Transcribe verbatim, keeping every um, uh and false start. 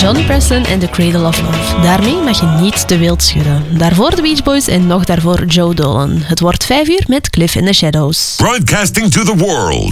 Johnny Preston en The Cradle of Love. Daarmee mag je niet te wild schudden. Daarvoor de Beach Boys en nog daarvoor Joe Dolan. Het wordt vijf uur met Cliff in the Shadows. Broadcasting to the world.